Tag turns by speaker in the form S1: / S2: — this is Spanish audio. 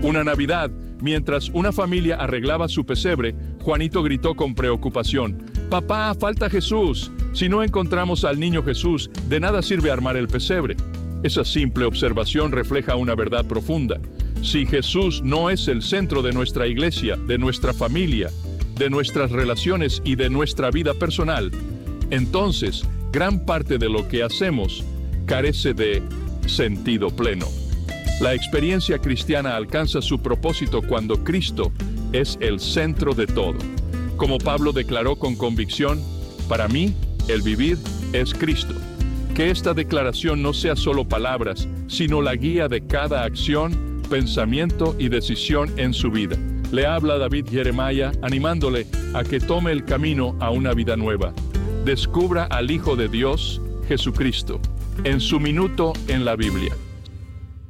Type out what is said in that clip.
S1: Una Navidad, mientras una familia arreglaba su pesebre, Juanito gritó con preocupación: «Papá, falta Jesús. Si no encontramos al niño Jesús, de nada sirve armar el pesebre». Esa simple observación refleja una verdad profunda. Si Jesús no es el centro de nuestra iglesia, de nuestra familia, de nuestras relaciones y de nuestra vida personal, entonces gran parte de lo que hacemos carece de sentido pleno. La experiencia cristiana alcanza su propósito cuando Cristo es el centro de todo. Como Pablo declaró con convicción: «Para mí, el vivir es Cristo». Que esta declaración no sea solo palabras, sino la guía de cada acción, pensamiento y decisión en su vida. Le habla David Jeremiah, animándole a que tome el camino a una vida nueva. Descubra al Hijo de Dios, Jesucristo, en su minuto en la Biblia.